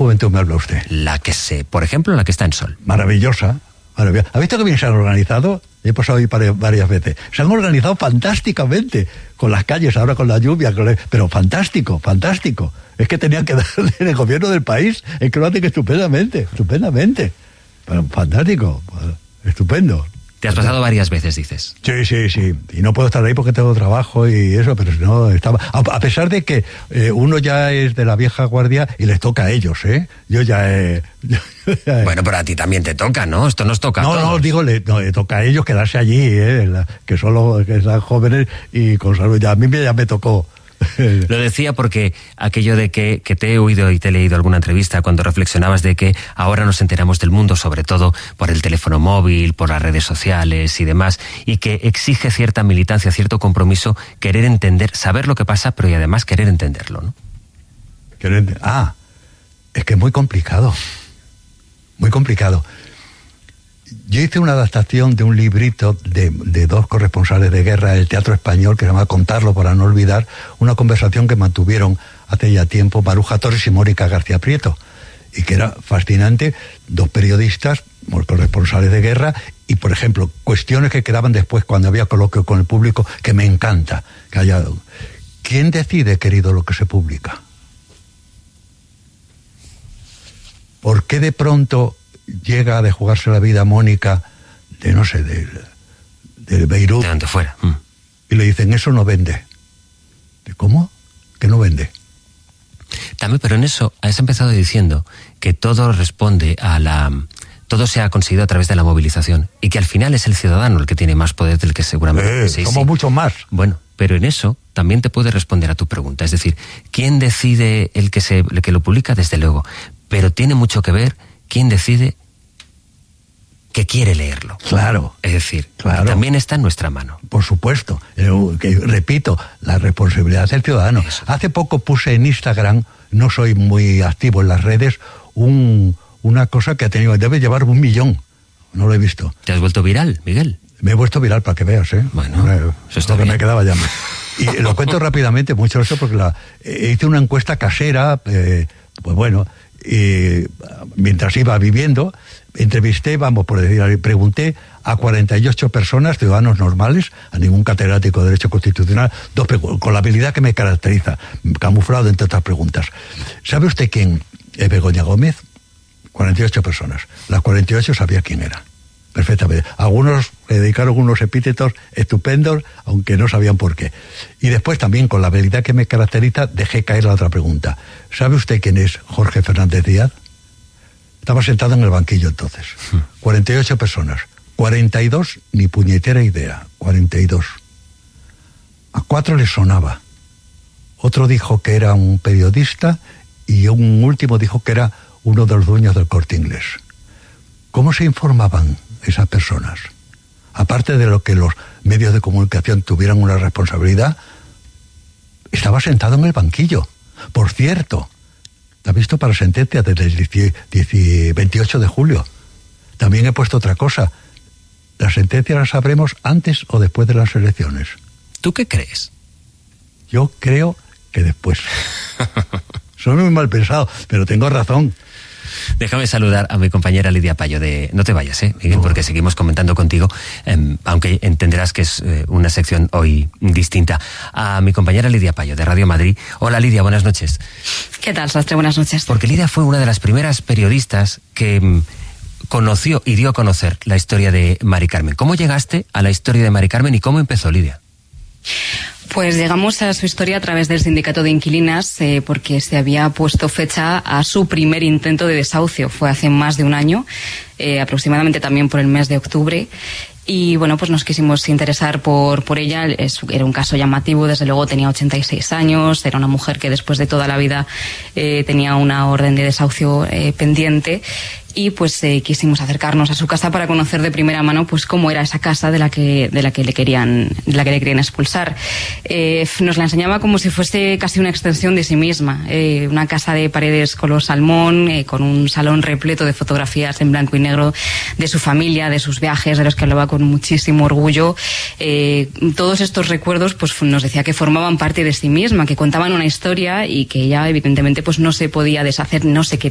juventud me habla usted? Por ejemplo, la que está en Sol. Maravillosa. ¿Ha visto que bien se han organizado? He pasado ahí varias veces. Se han organizado fantásticamente, con las calles, ahora con la lluvia, pero fantástico. Es que tenían que darle el gobierno del país, es que lo hacen estupendamente. Pero fantástico, estupendo. Te has pasado varias veces, dices. Sí. Y no puedo estar ahí porque tengo trabajo y eso, pero si no, estaba... A pesar de que uno ya es de la vieja guardia y les toca a ellos, ¿eh? Yo ya he... Bueno, pero a ti también te toca, ¿no? Esto nos toca a todos. No, digo, le toca a ellos quedarse allí, que están jóvenes y con salud. Ya, a mí ya me tocó. Lo decía porque aquello de que te he oído y te he leído alguna entrevista cuando reflexionabas de que ahora nos enteramos del mundo sobre todo por el teléfono móvil, por las redes sociales y demás, y que exige cierta militancia, cierto compromiso, querer entender, saber lo que pasa, pero y además querer entenderlo, ¿no? Es que es muy complicado. Yo hice una adaptación de un librito de dos corresponsales de guerra del Teatro Español que se llama Contarlo para no olvidar, una conversación que mantuvieron hace ya tiempo Maruja Torres y Mónica García Prieto, y que era fascinante, dos periodistas, corresponsales de guerra, y por ejemplo, cuestiones que quedaban después cuando había coloquio con el público, que me encanta que haya... ¿Quién decide, querido, lo que se publica? ¿Por qué de pronto llega de jugarse la vida Mónica de Beirut, de donde fuera, y le dicen eso no vende? ¿Cómo? ¿Que no vende? También, pero en eso has empezado diciendo que todo responde todo se ha conseguido a través de la movilización y que al final es el ciudadano el que tiene más poder del que seguramente somos mucho más. Bueno, pero en eso también te puede responder a tu pregunta, es decir, ¿quién decide el que lo publica? Desde luego, pero tiene mucho que ver quién decide que quiere leerlo. Claro. Es decir, también está en nuestra mano. Por supuesto. Repito, la responsabilidad del ciudadano. Eso. Hace poco puse en Instagram, no soy muy activo en las redes, una cosa que debe llevar 1 millón. No lo he visto. ¿Te has vuelto viral, Miguel? Me he vuelto viral para que veas, ¿eh? Bueno, eso está bien. Me quedaba ya. Y lo cuento rápidamente, mucho eso, porque hice una encuesta casera, pues bueno... Y mientras iba viviendo, entrevisté, pregunté a 48 personas, ciudadanos normales, a ningún catedrático de Derecho Constitucional, con la habilidad que me caracteriza, camuflado entre otras preguntas. ¿Sabe usted quién es Begoña Gómez? 48 personas. Las 48 sabía quién era, perfectamente. Algunos le dedicaron unos epítetos estupendos, aunque no sabían por qué. Y después también, con la habilidad que me caracteriza, dejé caer la otra pregunta. ¿Sabe usted quién es Jorge Fernández Díaz? Estaba sentado en el banquillo entonces. 48 personas. 42, ni puñetera idea. 42. A 4 les sonaba. Otro dijo que era un periodista y un último dijo que era uno de los dueños del Corte Inglés. ¿Cómo se informaban esas personas? Aparte de lo que los medios de comunicación tuvieran una responsabilidad, estaba sentado en el banquillo. Por cierto, ¿te has visto para sentencia desde el 28 de julio? También he puesto otra cosa. Las sentencias las sabremos antes o después de las elecciones. ¿Tú qué crees? Yo creo que después. Soy muy mal pensado, pero tengo razón. Déjame saludar a mi compañera Lidia Payo No te vayas, Miguel, porque seguimos comentando contigo, aunque entenderás que es una sección hoy distinta. A mi compañera Lidia Payo, de Radio Madrid. Hola, Lidia, buenas noches. ¿Qué tal, Sastre? Buenas noches. Porque Lidia fue una de las primeras periodistas que conoció y dio a conocer la historia de Mari Carmen. ¿Cómo llegaste a la historia de Mari Carmen y cómo empezó, Lidia? Pues llegamos a su historia a través del sindicato de inquilinas porque se había puesto fecha a su primer intento de desahucio. Fue hace más de un año, aproximadamente también por el mes de octubre. Y bueno, pues nos quisimos interesar por ella. Era un caso llamativo, desde luego tenía 86 años, era una mujer que después de toda la vida tenía una orden de desahucio pendiente. Y pues quisimos acercarnos a su casa para conocer de primera mano pues cómo era esa casa de la que le querían expulsar. Nos la enseñaba como si fuese casi una extensión de sí misma, una casa de paredes color salmón, con un salón repleto de fotografías en blanco y negro de su familia, de sus viajes, de los que hablaba con muchísimo orgullo. Todos estos recuerdos pues nos decía que formaban parte de sí misma, que contaban una historia y que ella evidentemente pues no se podía deshacer, no se quería